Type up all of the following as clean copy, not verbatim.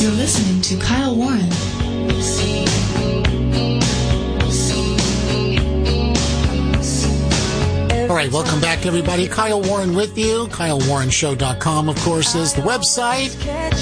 You're listening to Kyle Warren. All right, welcome back, everybody. Kyle Warren with you. KyleWarrenShow.com, of course, is the website.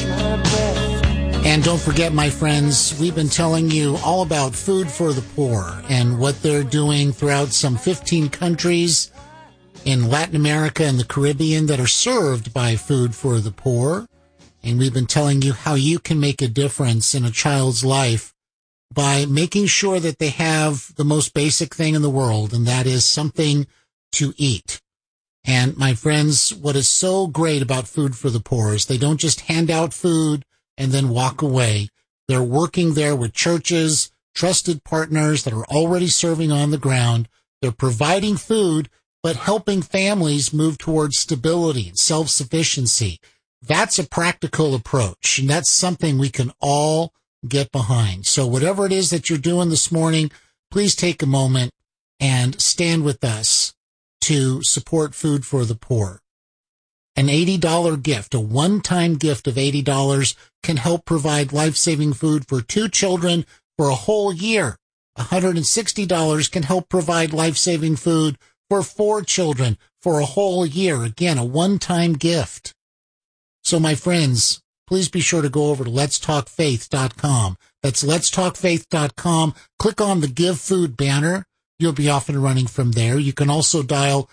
And don't forget, my friends, we've been telling you all about Food for the Poor and what they're doing throughout some 15 countries in Latin America and the Caribbean that are served by Food for the Poor. And we've been telling you how you can make a difference in a child's life by making sure that they have the most basic thing in the world, and that is something to eat. And my friends, what is so great about Food for the Poor is they don't just hand out food and then walk away. They're working there with churches, trusted partners that are already serving on the ground. They're providing food, but helping families move towards stability and self-sufficiency. That's a practical approach, and that's something we can all get behind. So whatever it is that you're doing this morning, please take a moment and stand with us to support Food for the Poor. An $80 gift, a one-time gift of $80, can help provide life-saving food for 2 children for a whole year. $160 can help provide life-saving food for 4 children for a whole year. Again, a one-time gift. So, my friends, please be sure to go over to letstalkfaith.com. That's letstalkfaith.com. Click on the Give Food banner. You'll be off and running from there. You can also dial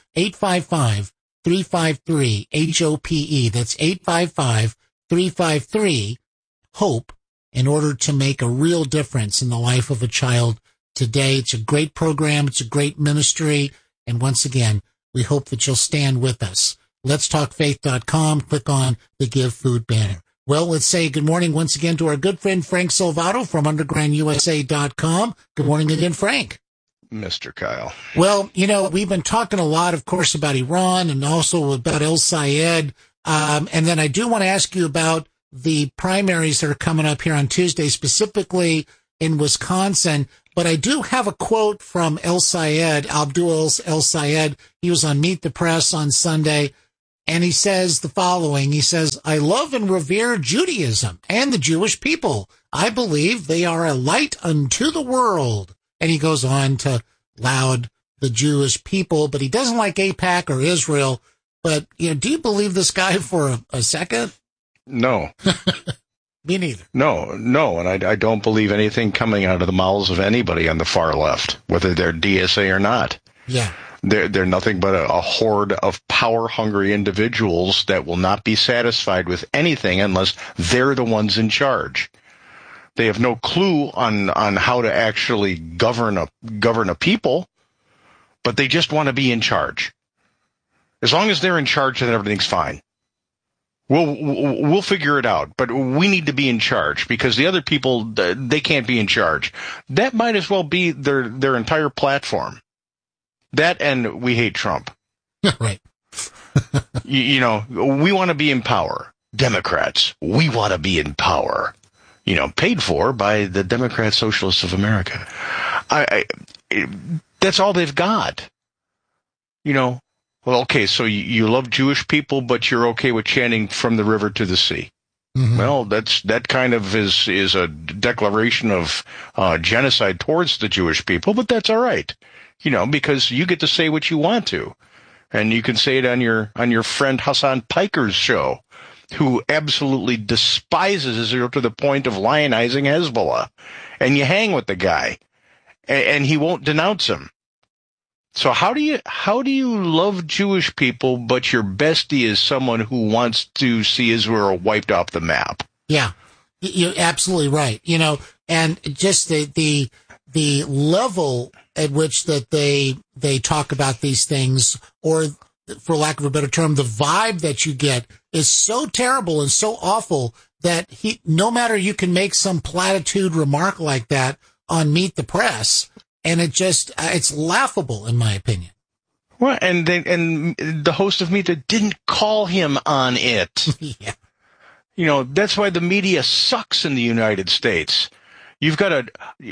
855-353-HOPE. That's 855-353-HOPE in order to make a real difference in the life of a child today. It's a great program. It's a great ministry. And once again, we hope that you'll stand with us. letstalkfaith.com. Click on the Give Food banner. Well, let's say good morning once again to our good friend Frank Salvato from undergroundusa.com. Good morning again, Frank. Mr. Kyle. Well, you know, we've been talking a lot, of course, about Iran and also about El Sayed. And then I do want to ask you about the primaries that are coming up here on Tuesday, specifically in Wisconsin. But I do have a quote from El Sayed, Abdul El Sayed. He was on Meet the Press on Sunday, and he says the following. He says, "I love and revere Judaism and the Jewish people. I believe they are a light unto the world." And he goes on to laud the Jewish people, but he doesn't like AIPAC or Israel. But, you know, do you believe this guy for a second? No. Me neither. No. And I don't believe anything coming out of the mouths of anybody on the far left, whether they're DSA or not. Yeah. They're nothing but a horde of power-hungry individuals that will not be satisfied with anything unless they're the ones in charge. They have no clue on how to actually govern a people, but they just want to be in charge. As long as they're in charge, then everything's fine. We'll figure it out, but we need to be in charge because the other people, they can't be in charge. That might as well be their entire platform. That and we hate Trump. Right. you know, we want to be in power. Democrats, we want to be in power. You know, paid for by the Democrat Socialists of America. That's all they've got. You know, well, okay, so you love Jewish people, but you're okay with chanting from the river to the sea. Mm-hmm. Well, that kind of is a declaration of genocide towards the Jewish people, but that's all right. You know, because you get to say what you want to, and you can say it on your friend Hassan Piker's show, who absolutely despises Israel to the point of lionizing Hezbollah. And you hang with the guy, and he won't denounce him. So how do you love Jewish people, but your bestie is someone who wants to see Israel wiped off the map? Yeah, you're absolutely right. You know, and just the level at which that they talk about these things, or for lack of a better term, the vibe that you get is so terrible and so awful that no matter, you can make some platitude remark like that on Meet the Press, and it's laughable in my opinion. Well, and the host of Meet didn't call him on it. Yeah. You know, that's why the media sucks in the United States. You've got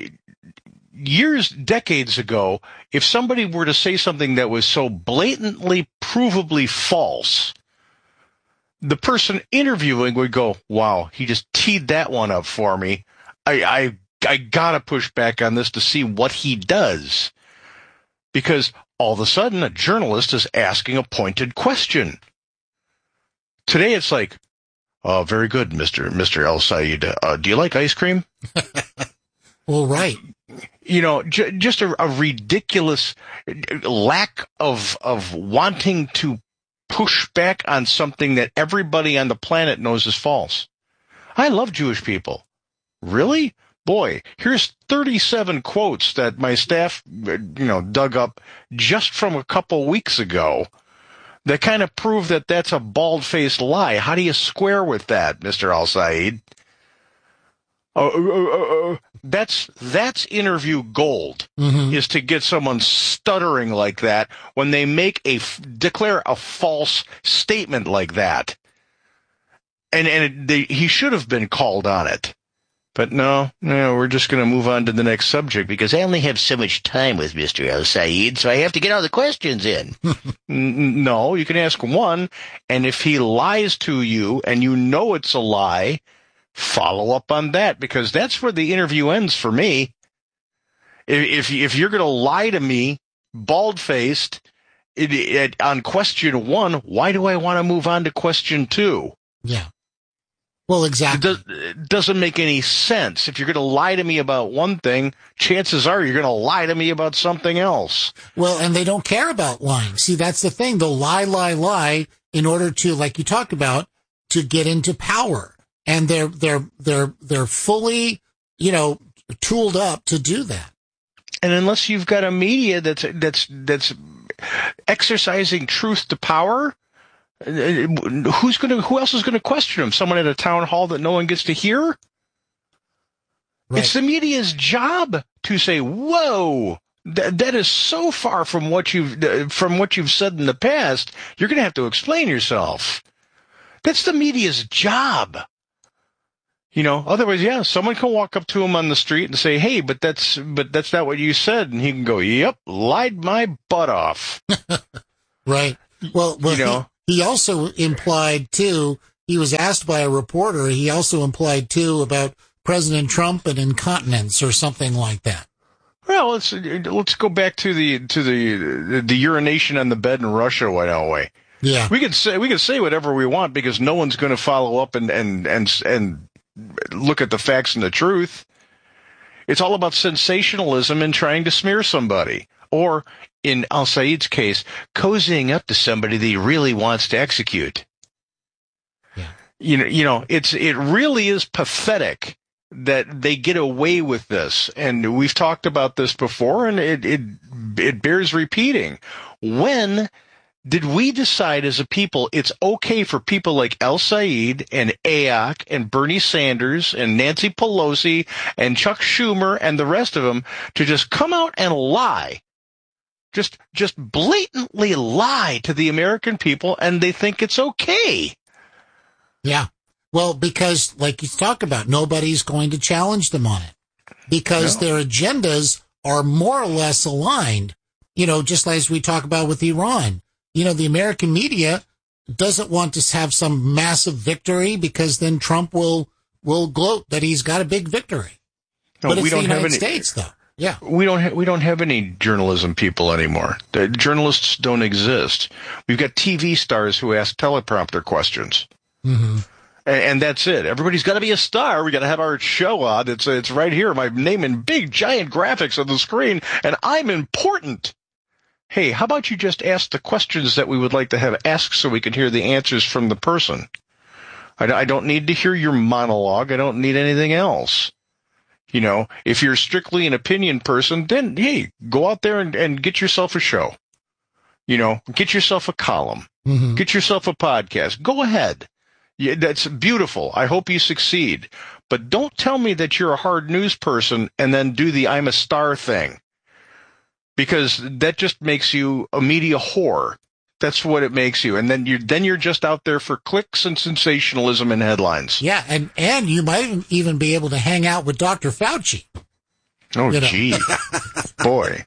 decades ago, if somebody were to say something that was so blatantly, provably false, the person interviewing would go, wow, he just teed that one up for me. I gotta push back on this to see what he does. Because all of a sudden, a journalist is asking a pointed question. Today, it's like, oh, very good, Mr. El Said. Do you like ice cream? Well, right. You know, just a ridiculous lack of wanting to push back on something that everybody on the planet knows is false. I love Jewish people. Really? Boy, here's 37 quotes that my staff, dug up just from a couple weeks ago that kind of prove that that's a bald-faced lie. How do you square with that, Mr. Al Said? That's interview gold, is to get someone stuttering like that when they declare a false statement like that. And he should have been called on it. But no, we're just going to move on to the next subject because I only have so much time with Mr. El Said, so I have to get all the questions in. No, you can ask one, and if he lies to you and you know it's a lie, follow up on that, because that's where the interview ends for me. If you're going to lie to me, bald-faced, on question 1, why do I want to move on to question 2? Yeah. Well, exactly. It doesn't make any sense. If you're going to lie to me about one thing, chances are you're going to lie to me about something else. Well, and they don't care about lying. See, that's the thing. They'll lie in order to, like you talked about, to get into power. And they're fully, tooled up to do that. And unless you've got a media that's exercising truth to power, who else is going to question him? Someone at a town hall that no one gets to hear? Right. It's the media's job to say, "Whoa, that is so far from what you've said in the past. You're going to have to explain yourself." That's the media's job. Otherwise, someone can walk up to him on the street and say, "Hey, but that's not what you said," and he can go, "Yep, lied my butt off." Right. Well, He also implied, too, he was asked by a reporter, he also implied, too, about President Trump and incontinence or something like that. Well, let's go back to the urination on the bed in Russia, why don't we? Yeah. We can say whatever we want because no one's going to follow up and look at the facts and the truth. It's all about sensationalism and trying to smear somebody. Or, in Al Said's case, cozying up to somebody that he really wants to execute. Yeah. It really is pathetic that they get away with this. And we've talked about this before, and it bears repeating. When did we decide as a people it's okay for people like El Said and Ayok and Bernie Sanders and Nancy Pelosi and Chuck Schumer and the rest of them to just come out and lie? Just blatantly lie to the American people, and they think it's okay. Yeah. Well, because, like you talk about, nobody's going to challenge them on it. Because their agendas are more or less aligned, just as we talk about with Iran. The American media doesn't want to have some massive victory because then Trump will gloat that he's got a big victory. No, but it's we don't the United have any States, though. Yeah. We don't have any journalism people anymore. The journalists don't exist. We've got TV stars who ask teleprompter questions. Mm-hmm. And that's it. Everybody's got to be a star. We got to have our show on. It's right here. My name in big giant graphics on the screen, and I'm important. Hey, how about you just ask the questions that we would like to have asked so we can hear the answers from the person? I don't need to hear your monologue. I don't need anything else. If you're strictly an opinion person, then, hey, go out there and get yourself a show. Get yourself a column. Mm-hmm. Get yourself a podcast. Go ahead. Yeah, that's beautiful. I hope you succeed. But don't tell me that you're a hard news person and then do the I'm a star thing. Because that just makes you a media whore. That's what it makes you. And then you're just out there for clicks and sensationalism and headlines. Yeah, and you might even be able to hang out with Dr. Fauci. Oh, gee. Boy.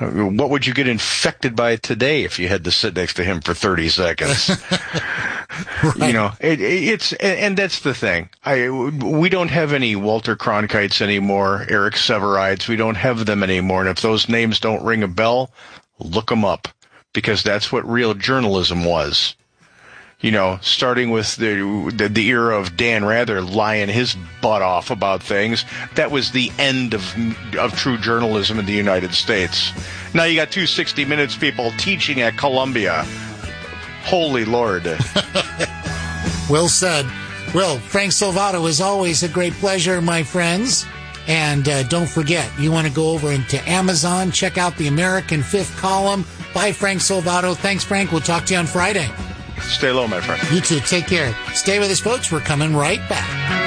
What would you get infected by today if you had to sit next to him for 30 seconds? Right. You know, and that's the thing. We don't have any Walter Cronkites anymore, Eric Severides. We don't have them anymore. And if those names don't ring a bell, look them up, because that's what real journalism was. You know, starting with the era of Dan Rather lying his butt off about things, that was the end of true journalism in the United States. Now you got 260 Minutes people teaching at Columbia. Holy Lord. Well said. Well, Frank Salvato, is always a great pleasure, my friends. And don't forget, you want to go over into Amazon, check out the American Fifth Column by Frank Salvato. Thanks, Frank. We'll talk to you on Friday. Stay low, my friend. You too. Take care. Stay with us, folks. We're coming right back.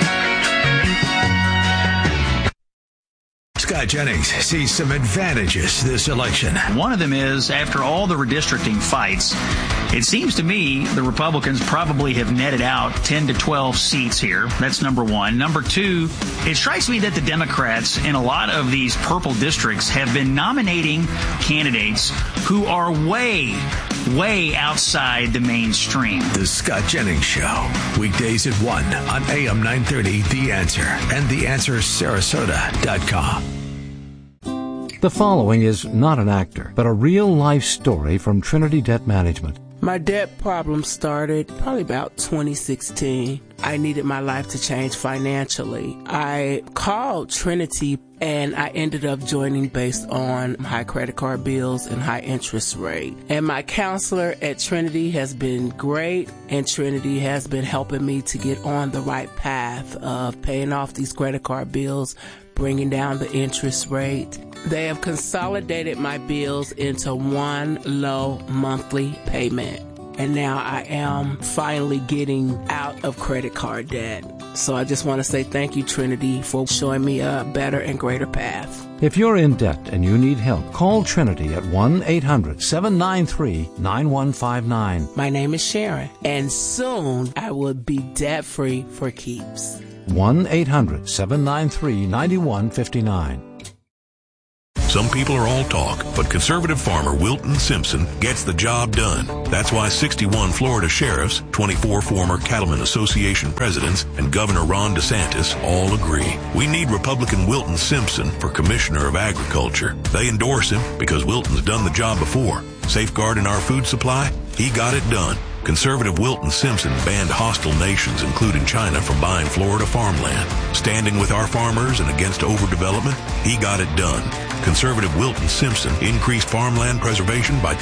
Scott Jennings sees some advantages this election. One of them is, after all the redistricting fights, it seems to me the Republicans probably have netted out 10 to 12 seats here. That's number one. Number two, it strikes me that the Democrats in a lot of these purple districts have been nominating candidates who are way outside the mainstream. The Scott Jennings Show, weekdays at 1 on AM 930, The Answer, and TheAnswerSarasota.com. The following is not an actor, but a real-life story from Trinity Debt Management. My debt problem started probably about 2016. I needed my life to change financially. I called Trinity and I ended up joining based on high credit card bills and high interest rate. And my counselor at Trinity has been great, and Trinity has been helping me to get on the right path of paying off these credit card bills, bringing down the interest rate. They have consolidated my bills into one low monthly payment. And now I am finally getting out of credit card debt. So I just want to say thank you, Trinity, for showing me a better and greater path. If you're in debt and you need help, call Trinity at 1-800-793-9159. My name is Sharon, and soon I will be debt-free for keeps. 1-800-793-9159. Some people are all talk, but conservative farmer Wilton Simpson gets the job done. That's why 61 Florida sheriffs, 24 former Cattlemen Association presidents, and Governor Ron DeSantis all agree. We need Republican Wilton Simpson for Commissioner of Agriculture. They endorse him because Wilton's done the job before. Safeguarding our food supply, he got it done. Conservative Wilton Simpson banned hostile nations, including China, from buying Florida farmland. Standing with our farmers and against overdevelopment, he got it done. Conservative Wilton Simpson increased farmland preservation by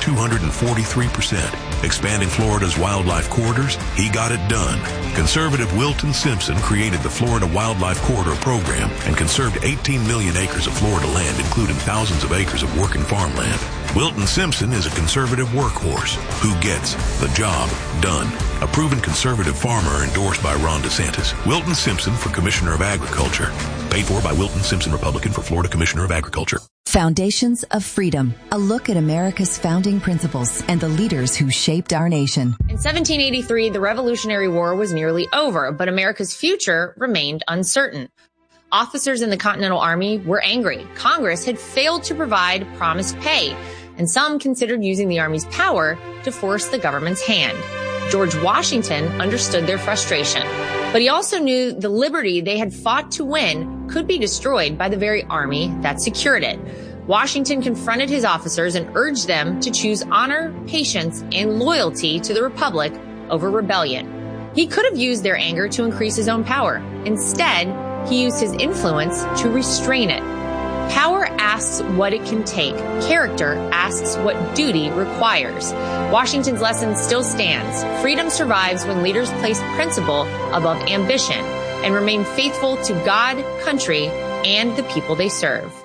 243%. Expanding Florida's wildlife corridors, he got it done. Conservative Wilton Simpson created the Florida Wildlife Corridor Program and conserved 18 million acres of Florida land, including thousands of acres of working farmland. Wilton Simpson is a conservative workhorse who gets the job done. A proven conservative farmer endorsed by Ron DeSantis. Wilton Simpson for Commissioner of Agriculture. Paid for by Wilton Simpson, Republican, for Florida Commissioner of Agriculture. Foundations of Freedom, a look at America's founding principles and the leaders who shaped our nation. In 1783, the Revolutionary War was nearly over, but America's future remained uncertain. Officers in the Continental Army were angry. Congress had failed to provide promised pay, and some considered using the Army's power to force the government's hand. George Washington understood their frustration, but he also knew the liberty they had fought to win could be destroyed by the very army that secured it. Washington confronted his officers and urged them to choose honor, patience, and loyalty to the Republic over rebellion. He could have used their anger to increase his own power. Instead, he used his influence to restrain it. Power asks what it can take. Character asks what duty requires. Washington's lesson still stands. Freedom survives when leaders place principle above ambition and remain faithful to God, country, and the people they serve.